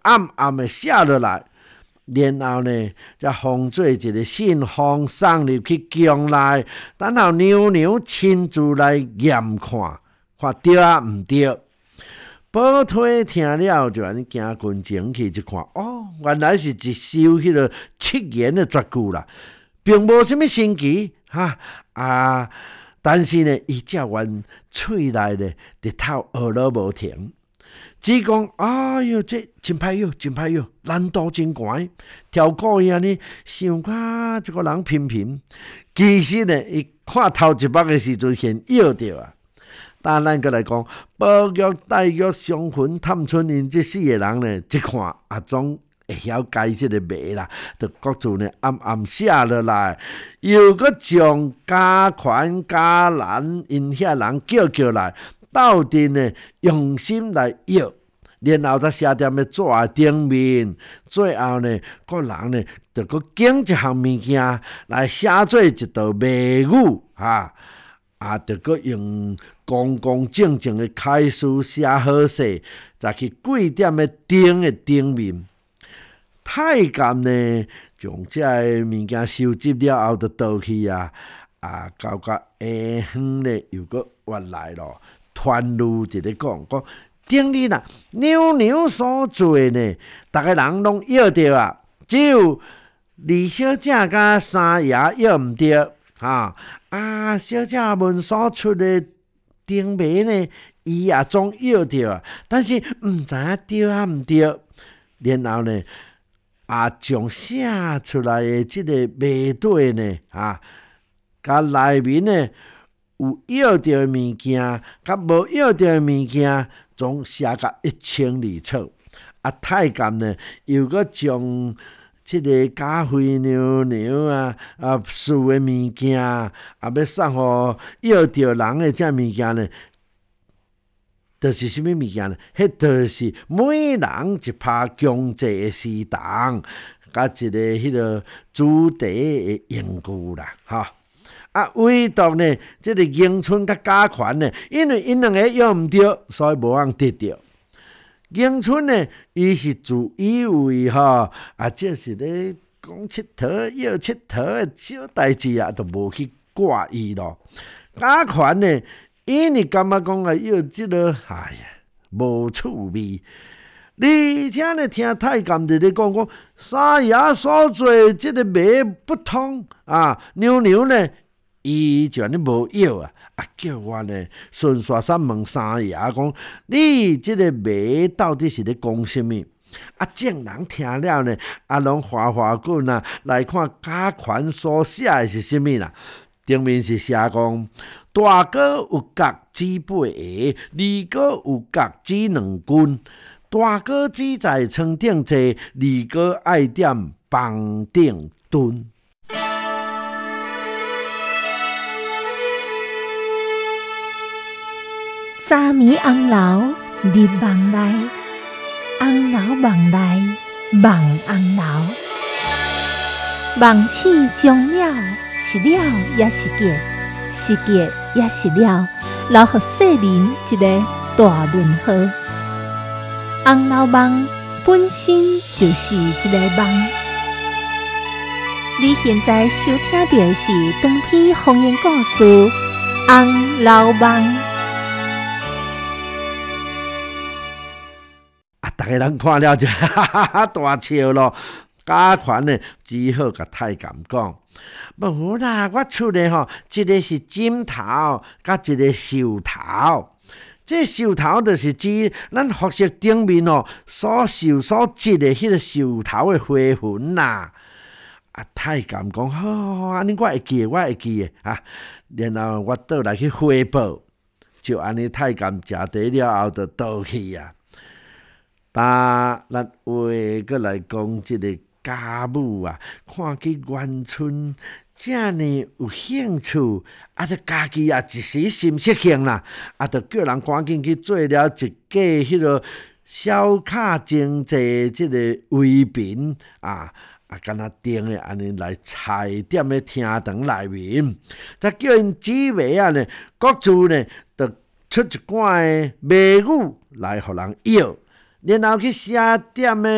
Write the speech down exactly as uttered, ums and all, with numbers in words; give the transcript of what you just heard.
暗暗的写落来，然后呢，再封做一个信封送入去宫内，等候娘娘亲自来验看，看对啊毋对。宝推听了就安尼行近前去一看，哦，原来是一首迄个七言的绝句啦，并无什么神奇哈啊！但是呢，伊只愿喙内呢直透学了无停，只讲哎哟，这真歹哟，真歹哟，难度真悬，跳鼓伊安尼想甲一个人频频，其实呢，伊看头一幕的时阵先摇着啊。但咱过来讲，宝玉、黛玉、双魂、探春因这四个人呢，一看也总会晓解这个谜啦，就各自呢暗暗写落来，又搁将家权、家兰因遐人叫叫来，斗阵呢用心来摇，然后再写踮咧纸顶面，最后呢，个人呢就搁拣一项物件来写做一道谜语哈。啊，着搁用公公正正的楷书写好势，再去贵点的顶的顶面。太监呢，将这个物件收集了后，就倒去啊啊，到到下昏呢，又搁回来咯。传路就咧讲讲，顶日啦，娘娘所做呢，逐个人拢摇着啊，只有二小姐甲三爷摇毋着。啊啊！小姐们所出的顶谜呢，伊也总摇着啊，但是毋知影对啊毋对。然后呢，啊，将写出来的即个谜底呢，啊，甲内面呢有摇着的物件，甲无摇着的物件，总写甲一清二楚。啊，太监呢又搁将即个嘉惠娘娘啊，啊，输的物件啊，要送互要着人的这物件呢，就是什么物件呢？迄就是每人一拍经济的诗堂，甲一个迄个主题的用具啦，哈。啊，唯独呢，即、这个迎春甲嘉权呢，因为因两个用毋着，所以无通得着。迎春呢，伊是自以为吼啊，这是咧讲佚佗、要佚佗的小代志啊，都无去挂伊咯。嘉权呢，因为感觉讲啊，要即个哎呀无趣味。而且呢，听太监伫咧讲讲，三爷所做即个谜不通啊，娘娘呢，伊就安尼无要啊。啊！叫我呢，顺续三问三爷讲，你这个谜到底是咧讲什么？啊，众人听了呢，啊，拢哗哗滚啊，来看嘉权所写的是什么啦？顶面是写讲，大哥有角子八个，二哥有角子两斤。大哥只在床顶坐，二哥爱踮房顶蹲。 早暝红楼入梦内，红楼梦内梦红楼。梦醒终了，是了也是结，是结也是了，留予世人一个大润和。红楼梦本身就是一个梦。你现在收听到的是长篇方言故事《红楼梦》。 大家人看了就哈哈哈大笑咯。嘉权呢，只好甲太监讲：无啦，我出的吼，一个是枕头，甲一个寿头。这寿头就是指咱服饰顶面哦所绣所织的迄个寿头的花纹啦。啊，太监讲：好好好，安尼我会记，我会记的啊。然后我倒来去汇报，就安尼太监食茶了后，就倒去啊。但咱话过来讲，即个家母啊，看见元春遮尔有兴趣，啊，就家己啊一时心失兴啦，啊，就叫人赶紧去做了一架迄个小卡经济即个围屏啊，啊，敢若订的安尼来踩点咧厅堂内面，再叫因姊妹啊呢，各自呢，就出一寡的谜语来互人摇。然后去写点的